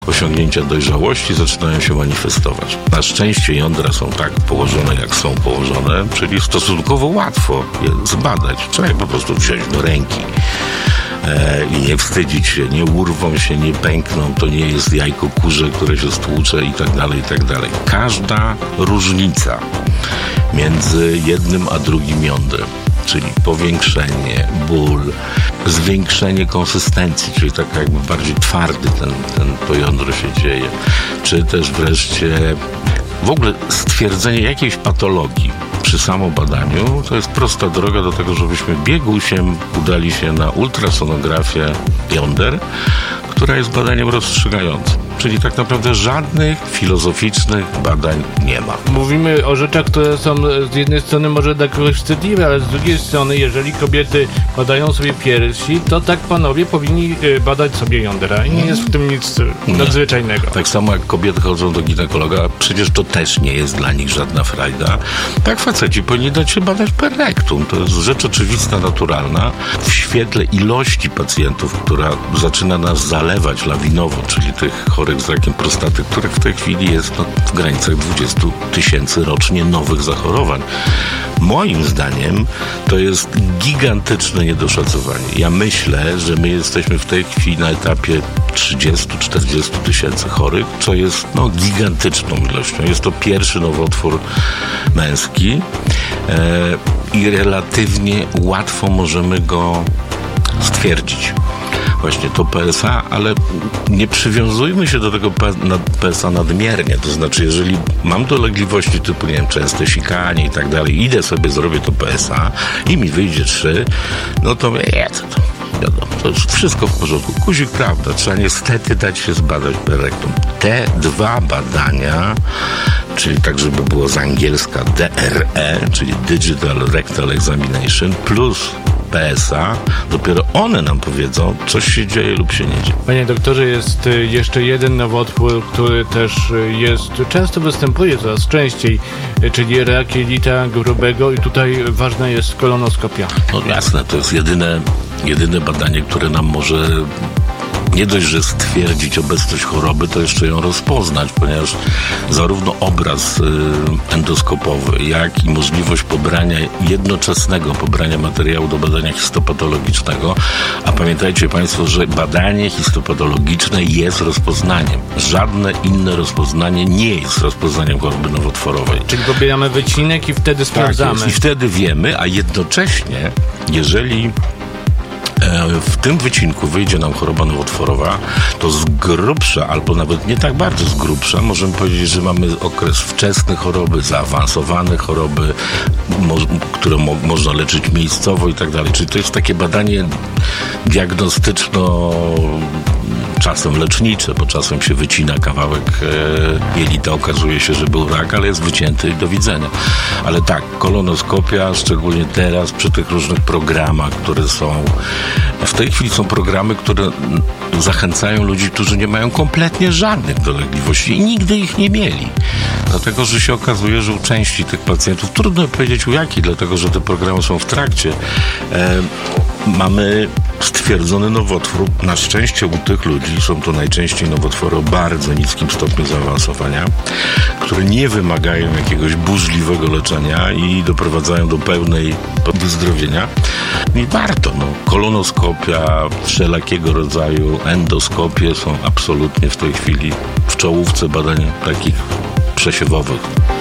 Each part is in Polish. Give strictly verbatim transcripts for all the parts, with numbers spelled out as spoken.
osiągnięcia dojrzałości zaczynają się manifestować. Na szczęście jądra są tak położone, jak są położone, czyli stosunkowo łatwo je zbadać. Trzeba je po prostu wziąć do ręki e, i nie wstydzić się, nie urwą się, nie pękną, to nie jest jajko kurze, które się stłucze i tak dalej, i tak dalej. Każda różnica między jednym a drugim jądrem, czyli powiększenie, ból, zwiększenie konsystencji, czyli tak jakby bardziej twardy ten, ten, to jądro się dzieje, czy też wreszcie w ogóle stwierdzenie jakiejś patologii przy samobadaniu, to jest prosta droga do tego, żebyśmy biegusiem udali się na ultrasonografię jąder, która jest badaniem rozstrzygającym. Czyli tak naprawdę żadnych filozoficznych badań nie ma. Mówimy o rzeczach, które są z jednej strony może dla kogoś wstydliwe, ale z drugiej strony, jeżeli kobiety badają sobie piersi, to tak panowie powinni badać sobie jądra. I nie jest w tym nic nadzwyczajnego. Tak samo jak kobiety chodzą do ginekologa, przecież to też nie jest dla nich żadna frajda. Tak faceci powinni dać się badać per rectum. To jest rzecz oczywista, naturalna. W świetle ilości pacjentów, która zaczyna nas zalewać lawinowo, czyli tych chorych z rakiem prostaty, których w tej chwili jest no, w granicach dwadzieścia tysięcy rocznie nowych zachorowań. Moim zdaniem to jest gigantyczne niedoszacowanie. Ja myślę, że my jesteśmy w tej chwili na etapie trzydzieści do czterdziestu tysięcy chorych, co jest no, gigantyczną ilością. Jest to pierwszy nowotwór męski e, i relatywnie łatwo możemy go stwierdzić. Właśnie to P S A, ale nie przywiązujmy się do tego P S A nadmiernie. To znaczy, jeżeli mam dolegliwości typu, nie wiem, częste sikanie i tak dalej, idę sobie, zrobię to P S A i mi wyjdzie trzy, no to jest to. Wiadomo, to jest wszystko w porządku. Guzik, prawda, trzeba niestety dać się zbadać per rectum. Te dwa badania, czyli tak, żeby było z angielska D R E, czyli Digital Rectal Examination, plus P S A, dopiero one nam powiedzą, coś się dzieje lub się nie dzieje. Panie doktorze, jest jeszcze jeden nowotwór, który też jest, często występuje coraz częściej, czyli rak jelita grubego i tutaj ważna jest kolonoskopia. No jasne, to jest jedyne, jedyne badanie, które nam może nie dość, że stwierdzić obecność choroby, to jeszcze ją rozpoznać, ponieważ zarówno obraz y, endoskopowy, jak i możliwość pobrania, jednoczesnego pobrania materiału do badania histopatologicznego, a pamiętajcie Państwo, że badanie histopatologiczne jest rozpoznaniem. Żadne inne rozpoznanie nie jest rozpoznaniem choroby nowotworowej. Czyli pobieramy wycinek i wtedy sprawdzamy. Tak jest, i wtedy wiemy, a jednocześnie, jeżeli w tym wycinku wyjdzie nam choroba nowotworowa, to z grubsza, albo nawet nie tak bardzo z grubsza, możemy powiedzieć, że mamy okres wczesny choroby, zaawansowane choroby, mo- które mo- można leczyć miejscowo i tak dalej. Czyli to jest takie badanie diagnostyczno czasem lecznicze, bo czasem się wycina kawałek e, jelita, okazuje się, że był rak, ale jest wycięty i do widzenia. Ale tak, kolonoskopia, szczególnie teraz przy tych różnych programach, które są, w tej chwili są programy, które zachęcają ludzi, którzy nie mają kompletnie żadnych dolegliwości i nigdy ich nie mieli. Dlatego, że się okazuje, że u części tych pacjentów, trudno powiedzieć u jakich, dlatego, że te programy są w trakcie, e, mamy stwierdzony nowotwór. Na szczęście u tych ludzi są to najczęściej nowotwory o bardzo niskim stopniu zaawansowania, które nie wymagają jakiegoś burzliwego leczenia i doprowadzają do pełnej wyzdrowienia. I warto, no. Kolonoskopia, wszelakiego rodzaju endoskopie są absolutnie w tej chwili w czołówce badań takich przesiewowych.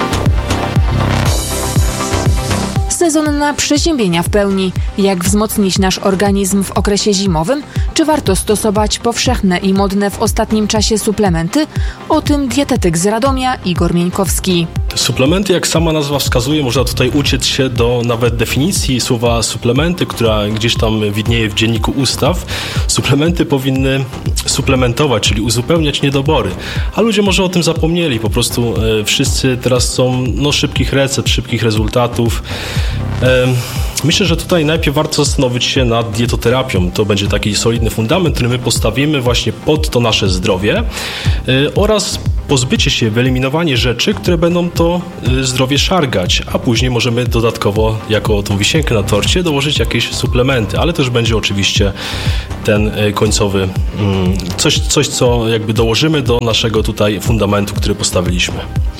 Sezon na przeziębienia w pełni. Jak wzmocnić nasz organizm w okresie zimowym? Czy warto stosować powszechne i modne w ostatnim czasie suplementy? O tym dietetyk z Radomia Igor Mieńkowski. Suplementy, jak sama nazwa wskazuje, można tutaj uciec się do nawet definicji słowa suplementy, która gdzieś tam widnieje w dzienniku ustaw. Suplementy powinny suplementować, czyli uzupełniać niedobory. A ludzie może o tym zapomnieli. Po prostu e, wszyscy teraz są no, szybkich recept, szybkich rezultatów. E, myślę, że tutaj najpierw warto zastanowić się nad dietoterapią. To będzie taki solidny fundament, który my postawimy właśnie pod to nasze zdrowie e, oraz pozbycie się, wyeliminowanie rzeczy, które będą to zdrowie szargać, a później możemy dodatkowo, jako tą wisienkę na torcie, dołożyć jakieś suplementy, ale też będzie oczywiście ten końcowy, coś, coś co jakby dołożymy do naszego tutaj fundamentu, który postawiliśmy.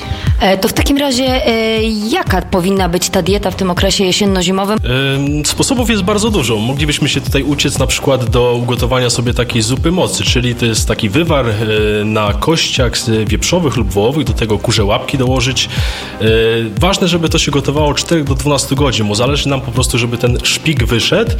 To w takim razie jaka powinna być ta dieta w tym okresie jesienno-zimowym? Sposobów jest bardzo dużo. Moglibyśmy się tutaj uciec na przykład do ugotowania sobie takiej zupy mocy, czyli to jest taki wywar na kościach z wieprzowych lub wołowych, do tego kurze łapki dołożyć. Ważne, żeby to się gotowało od czterech do dwunastu godzin, bo zależy nam po prostu, żeby ten szpik wyszedł.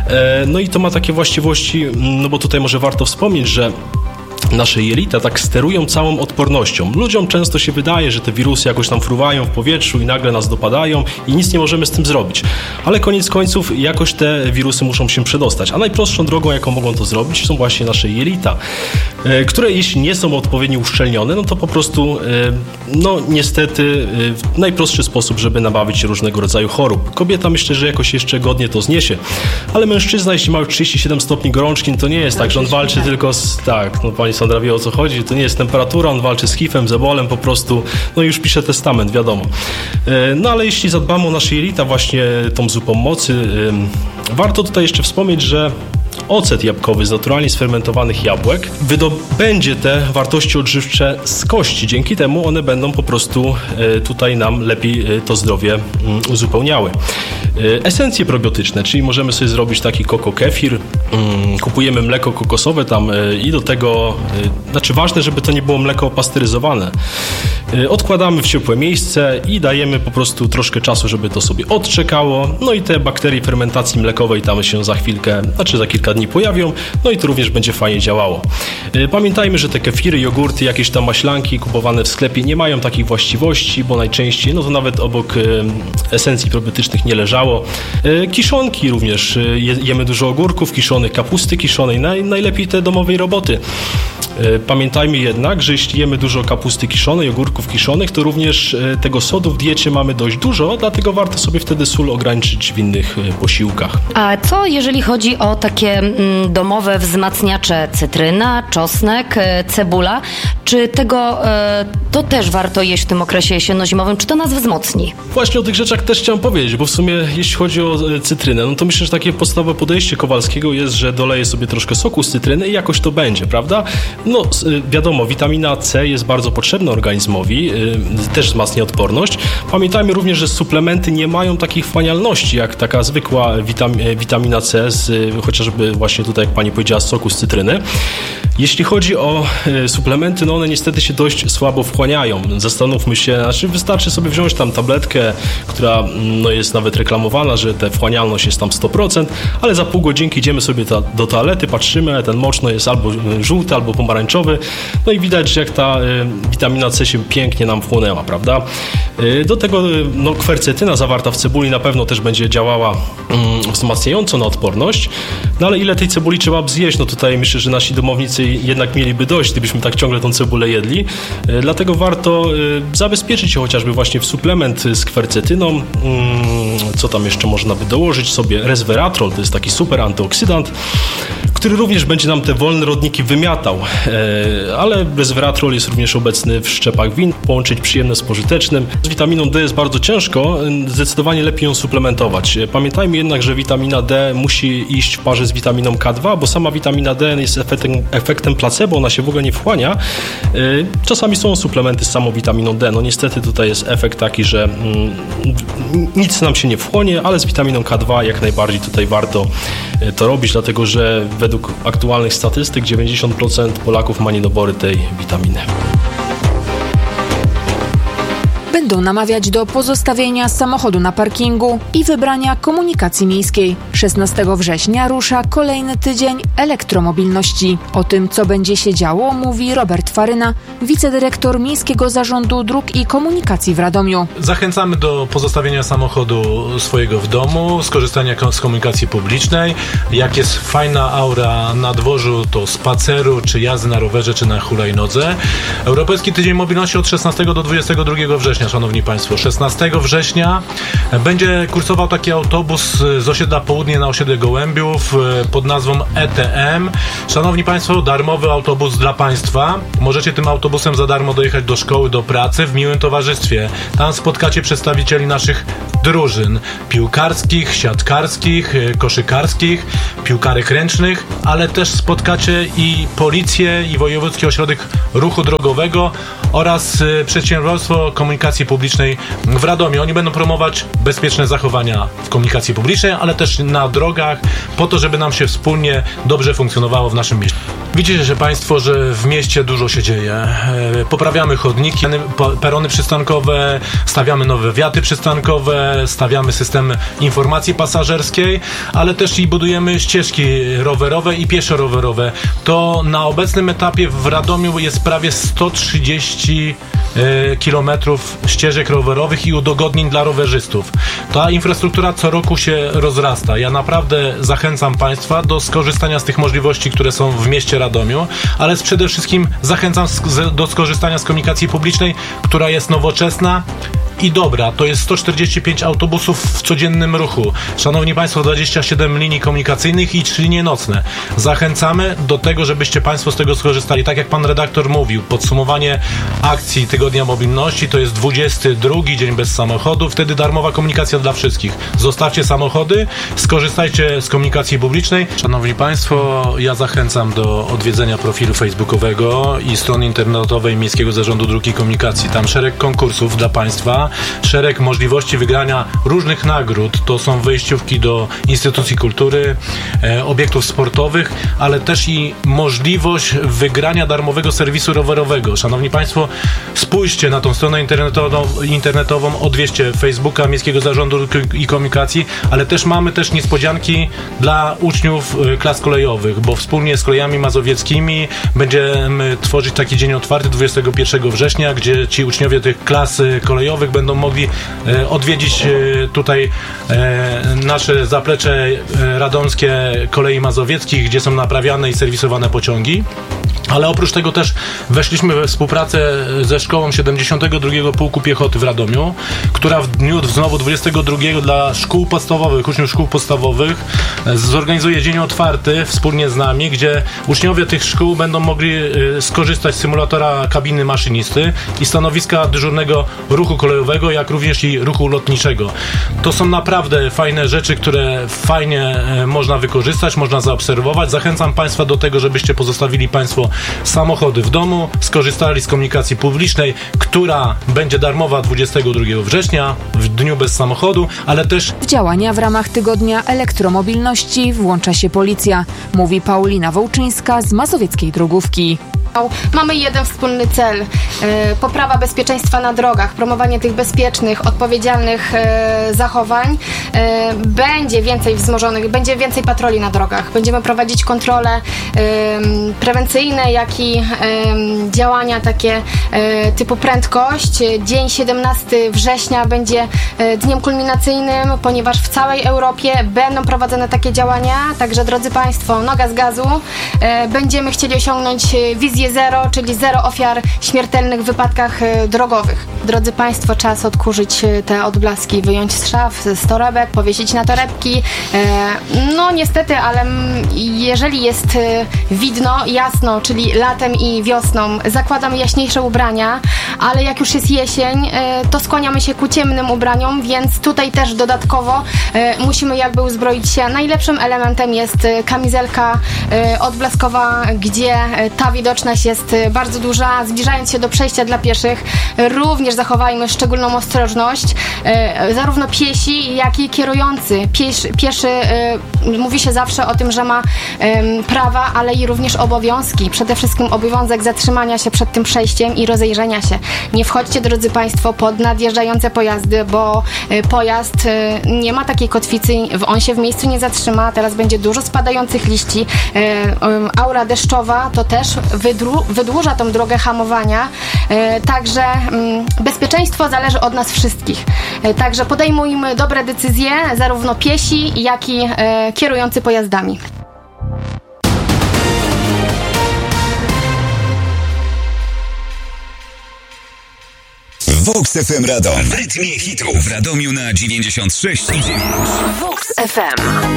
No i to ma takie właściwości, no bo tutaj może warto wspomnieć, że nasze jelita tak sterują całą odpornością. Ludziom często się wydaje, że te wirusy jakoś tam fruwają w powietrzu i nagle nas dopadają i nic nie możemy z tym zrobić. Ale koniec końców jakoś te wirusy muszą się przedostać. A najprostszą drogą, jaką mogą to zrobić, są właśnie nasze jelita, które jeśli nie są odpowiednio uszczelnione, no to po prostu no niestety w najprostszy sposób, żeby nabawić się różnego rodzaju chorób. Kobieta myślę, że jakoś jeszcze godnie to zniesie, ale mężczyzna, jeśli ma już trzydzieści siedem stopni gorączki, to nie jest tak, że on walczy tylko z... Tak, no pani Sandra wie, o co chodzi, to nie jest temperatura, on walczy z hifem, z ebolem po prostu, no i już pisze testament, wiadomo. No ale jeśli zadbamy o nasze jelita właśnie tą zupą mocy, warto tutaj jeszcze wspomnieć, że ocet jabłkowy z naturalnie sfermentowanych jabłek wydobędzie te wartości odżywcze z kości. Dzięki temu one będą po prostu tutaj nam lepiej to zdrowie uzupełniały. Esencje probiotyczne, czyli możemy sobie zrobić taki koko kefir, kupujemy mleko kokosowe tam i do tego, znaczy ważne, żeby to nie było mleko pasteryzowane. Odkładamy w ciepłe miejsce i dajemy po prostu troszkę czasu, żeby to sobie odczekało, no i te bakterie fermentacji mlekowej tam się za chwilkę, znaczy za kilka dni pojawią, no i to również będzie fajnie działało. Pamiętajmy, że te kefiry, jogurty, jakieś tam maślanki kupowane w sklepie nie mają takich właściwości, bo najczęściej, no to nawet obok esencji probiotycznych nie leżało. Kiszonki również, jemy dużo ogórków kiszonych, kapusty kiszonej, naj, najlepiej te domowej roboty. Pamiętajmy jednak, że jeśli jemy dużo kapusty kiszonej, ogórków kiszonych, to również tego sodu w diecie mamy dość dużo, dlatego warto sobie wtedy sól ograniczyć w innych posiłkach. A co jeżeli chodzi o takie mm, domowe wzmacniacze, cytryna, czosnek, cebula? Czy tego e, to też warto jeść w tym okresie jesienno-zimowym? Czy to nas wzmocni? Właśnie o tych rzeczach też chciałem powiedzieć, bo w sumie jeśli chodzi o cytrynę, no to myślę, że takie podstawowe podejście Kowalskiego jest, że doleje sobie troszkę soku z cytryny i jakoś to będzie, prawda? No wiadomo, witamina C jest bardzo potrzebna organizmowi, też wzmacnia odporność. Pamiętajmy również, że suplementy nie mają takich wchłanialności jak taka zwykła witam- witamina C, z, chociażby właśnie tutaj, jak pani powiedziała, z soku z cytryny. Jeśli chodzi o suplementy, no one niestety się dość słabo wchłaniają. Zastanówmy się, znaczy wystarczy sobie wziąć tam tabletkę, która no, jest nawet reklamowana, że ta wchłanialność jest tam sto procent, ale za pół godzinki idziemy sobie ta, do toalety, patrzymy, ten moczno jest albo żółty, albo pomarańczowy, no i widać, że jak ta y, witamina C się pięknie nam wchłonęła, prawda? Y, do tego no, kwercetyna zawarta w cebuli na pewno też będzie działała y, wzmacniająco na odporność, no ale ile tej cebuli trzeba by zjeść? No tutaj myślę, że nasi domownicy jednak mieliby dość, gdybyśmy tak ciągle tą cebulę jedli, y, dlatego warto y, zabezpieczyć się chociażby właśnie w suplement z kwercetyną. Y, co tam jeszcze można by dołożyć sobie? Resveratrol, to jest taki super antyoksydant, który również będzie nam te wolne rodniki wymiatał, ale resveratrol jest również obecny w szczepach win. Połączyć przyjemne z pożytecznym. Z witaminą D jest bardzo ciężko, zdecydowanie lepiej ją suplementować. Pamiętajmy jednak, że witamina D musi iść w parze z witaminą K dwa, bo sama witamina D jest efektem, efektem placebo, ona się w ogóle nie wchłania. Czasami są suplementy z samą witaminą D. No niestety tutaj jest efekt taki, że mm, nic nam się nie wchłonie, ale z witaminą K dwa jak najbardziej tutaj warto to robić, dlatego że według aktualnych statystyk dziewięćdziesiąt procent Polaków ma niedobory tej witaminy. Będą namawiać do pozostawienia samochodu na parkingu i wybrania komunikacji miejskiej. szesnastego września rusza kolejny tydzień elektromobilności. O tym, co będzie się działo, mówi Robert Faryna, wicedyrektor Miejskiego Zarządu Dróg i Komunikacji w Radomiu. Zachęcamy do pozostawienia samochodu swojego w domu, skorzystania z komunikacji publicznej. Jak jest fajna aura na dworzu, to spaceru, czy jazdy na rowerze, czy na hulajnodze. Europejski Tydzień Mobilności od szesnastego do dwudziestego drugiego września. września, szanowni państwo, szesnastego września będzie kursował taki autobus z osiedla Południe na osiedle Gołębiów pod nazwą E T M. Szanowni państwo, darmowy autobus dla państwa. Możecie tym autobusem za darmo dojechać do szkoły, do pracy w miłym towarzystwie. Tam spotkacie przedstawicieli naszych drużyn piłkarskich, siatkarskich, koszykarskich, piłkarek ręcznych, ale też spotkacie i policję, i Wojewódzki Ośrodek Ruchu Drogowego oraz Przedsiębiorstwo Komunikacji Publicznej w Radomiu. Oni będą promować bezpieczne zachowania w komunikacji publicznej, ale też na drogach, po to, żeby nam się wspólnie dobrze funkcjonowało w naszym mieście. Widzicie, że państwo, że w mieście dużo się dzieje. Poprawiamy chodniki, perony przystankowe, stawiamy nowe wiaty przystankowe, stawiamy system informacji pasażerskiej, ale też i budujemy ścieżki rowerowe i pieszo-rowerowe. To na obecnym etapie w Radomiu jest prawie sto trzydzieści kilometrów ścieżek rowerowych i udogodnień dla rowerzystów. Ta infrastruktura co roku się rozrasta. Ja naprawdę zachęcam państwa do skorzystania z tych możliwości, które są w mieście Radomiu, ale przede wszystkim zachęcam do skorzystania z komunikacji publicznej, która jest nowoczesna i dobra. To jest sto czterdzieści pięć autobusów w codziennym ruchu. Szanowni państwo, dwadzieścia siedem linii komunikacyjnych i trzy linie nocne. Zachęcamy do tego, żebyście państwo z tego skorzystali. Tak jak pan redaktor mówił, podsumowanie akcji Tygodnia Mobilności to jest dwudziesty drugi dzień bez samochodu. Wtedy darmowa komunikacja dla wszystkich. Zostawcie samochody, skorzystajcie z komunikacji publicznej. Szanowni państwo, ja zachęcam do odwiedzenia profilu facebookowego i strony internetowej Miejskiego Zarządu Dróg i Komunikacji. Tam szereg konkursów dla państwa, szereg możliwości wygrania różnych nagród. To są wejściówki do instytucji kultury, e, obiektów sportowych, ale też i możliwość wygrania darmowego serwisu rowerowego. Szanowni państwo, spójrzcie na tą stronę internetową, internetową odwiedźcie Facebooka Miejskiego Zarządu Dróg i Komunikacji, ale też mamy też niespodzianki dla uczniów klas kolejowych, bo wspólnie z Kolejami Mazowieckimi będziemy tworzyć taki dzień otwarty dwudziestego pierwszego września, gdzie ci uczniowie tych klas kolejowych będą mogli e, odwiedzić e, tutaj e, nasze zaplecze e, radomskie Kolei Mazowieckich, gdzie są naprawiane i serwisowane pociągi. Ale oprócz tego też weszliśmy we współpracę ze szkołą siedemdziesiątego drugiego Pułku Piechoty w Radomiu, która w dniu znowu dwudziestego drugiego dla szkół podstawowych, uczniów szkół podstawowych zorganizuje dzień otwarty wspólnie z nami, gdzie uczniowie tych szkół będą mogli skorzystać z symulatora kabiny maszynisty i stanowiska dyżurnego ruchu kolejowego, jak również i ruchu lotniczego. To są naprawdę fajne rzeczy, które fajnie można wykorzystać, można zaobserwować. Zachęcam państwa do tego, żebyście pozostawili państwo samochody w domu, skorzystali z komunikacji publicznej, która będzie darmowa dwudziestego drugiego września, w dniu bez samochodu, ale też... W działania w ramach Tygodnia Elektromobilności włącza się policja, mówi Paulina Wołczyńska z Mazowieckiej Drogówki. Mamy jeden wspólny cel, e, poprawa bezpieczeństwa na drogach, promowanie tych bezpiecznych, odpowiedzialnych e, zachowań. E, będzie więcej wzmożonych, będzie więcej patroli na drogach. Będziemy prowadzić kontrole e, prewencyjne, jak i e, działania takie e, typu prędkość. Dzień siedemnastego września będzie e, dniem kulminacyjnym, ponieważ w całej Europie będą prowadzone takie działania. Także, drodzy państwo, noga z gazu. E, będziemy chcieli osiągnąć wizję zero, czyli zero ofiar śmiertelnych w wypadkach e, drogowych. Drodzy państwo, czas odkurzyć te odblaski, wyjąć z szaf, z torebek, powiesić na torebki. E, no niestety, ale m, jeżeli jest e, widno, jasno, czyli latem i wiosną, zakładamy jaśniejsze ubrania, ale jak już jest jesień, e, to skłaniamy się ku ciemnym ubraniom, więc tutaj też dodatkowo e, musimy jakby uzbroić się. Najlepszym elementem jest e, kamizelka e, odblaskowa, gdzie e, ta widoczność jest bardzo duża. Zbliżając się do przejścia dla pieszych, również zachowajmy szczególną ostrożność. E, zarówno piesi, jak i kierujący. Piesz, pieszy, e, mówi się zawsze o tym, że ma e, prawa, ale i również obowiązki. Przede wszystkim obowiązek zatrzymania się przed tym przejściem i rozejrzenia się. Nie wchodźcie, drodzy państwo, pod nadjeżdżające pojazdy, bo e, pojazd e, nie ma takiej kotwicy, on się w miejscu nie zatrzyma. Teraz będzie dużo spadających liści. E, e, aura deszczowa to też wydru, wydłuża tą drogę hamowania. E, także m, bezpieczeństwo zależy od nas wszystkich. E, także podejmujmy dobre decyzje, zarówno piesi, jak i e, kierujący pojazdami. Vox F M Radom. W rytmie hitów w Radomiu na dziewięćdziesiąt sześć i dziewięć. Vox F M.